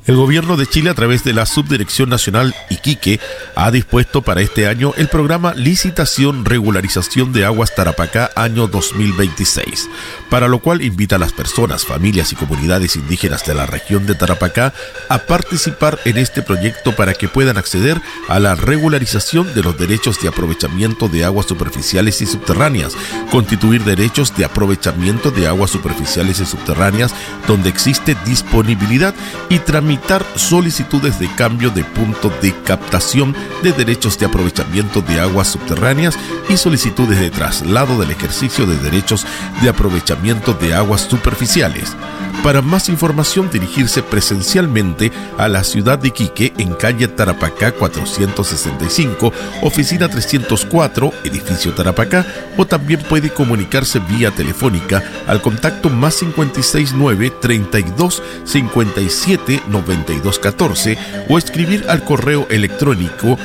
El Gobierno de Chile, a través de la Subdirección Nacional Iquique, ha dispuesto para este año el programa Licitación Regularización de Aguas Tarapacá año 2026, para lo cual invita a las personas, familias y comunidades indígenas de la región de Tarapacá a participar en este proyecto para que puedan acceder a la regularización de los derechos de aprovechamiento de aguas superficiales y subterráneas, constituir derechos de aprovechamiento de aguas superficiales y subterráneas donde existe disponibilidad y tramitar solicitudes de cambio de punto de captación de derechos de aprovechamiento de aguas subterráneas y solicitudes de traslado del ejercicio de derechos de aprovechamiento de aguas superficiales. Para más información, dirigirse presencialmente a la ciudad de Iquique en calle Tarapacá 465, oficina 304, edificio Tarapacá, o también puede comunicarse vía telefónica al contacto más 569 32 57 92 14 o escribir al correo electrónico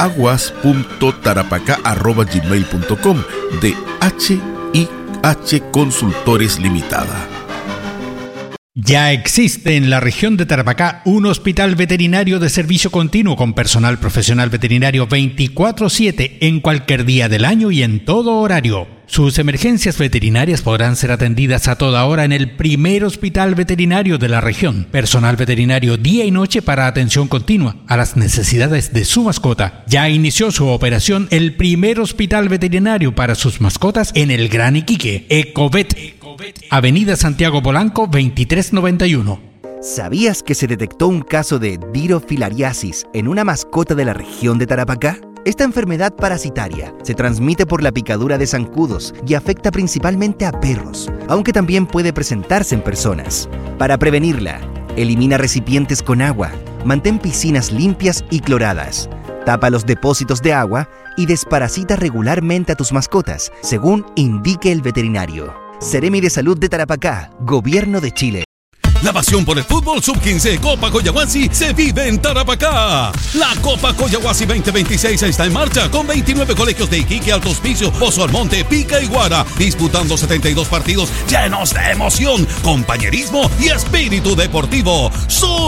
aguas.tarapacá@gmail.com de HIH Consultores Limitada. Ya existe en la región de Tarapacá un hospital veterinario de servicio continuo con personal profesional veterinario 24/7 en cualquier día del año y en todo horario. Sus emergencias veterinarias podrán ser atendidas a toda hora en el primer hospital veterinario de la región. Personal veterinario día y noche para atención continua a las necesidades de su mascota. Ya inició su operación el primer hospital veterinario para sus mascotas en el Gran Iquique, Ecovet. Avenida Santiago Polanco 2391. ¿Sabías que se detectó un caso de dirofilariasis en una mascota de la región de Tarapacá? Esta enfermedad parasitaria se transmite por la picadura de zancudos y afecta principalmente a perros, aunque también puede presentarse en personas. Para prevenirla, elimina recipientes con agua, mantén piscinas limpias y cloradas, tapa los depósitos de agua y desparasita regularmente a tus mascotas, según indique el veterinario. Seremi de Salud de Tarapacá, Gobierno de Chile. La pasión por el fútbol sub-15 Copa Coyahuasi se vive en Tarapacá. La Copa Coyahuasi 2026 está en marcha con 29 colegios de Iquique, Alto Hospicio, Pozo Almonte, Pica y Guara, disputando 72 partidos llenos de emoción, compañerismo y espíritu deportivo.